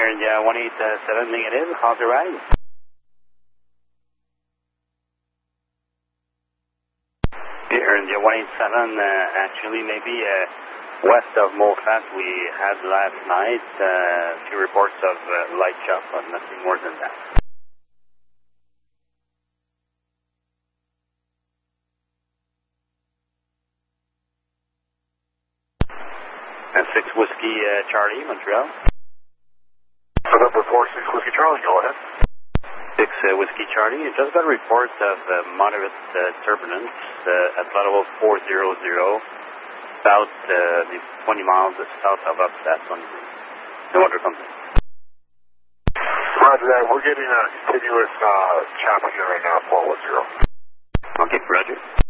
Air India 187 negative, how's your ride? Air India 187, actually maybe west of Moffat we had last night, a few reports of light shock, but nothing more than that. And 6 Whiskey Charlie, Montreal. November 4, 6 Whiskey Charlie, go ahead. 6 Whiskey Charlie, you just got a report of moderate turbulence at level 400, about 20 miles south of Upstat. No other company. Roger that, we're getting a continuous traffic here right now, 410. Okay, Roger.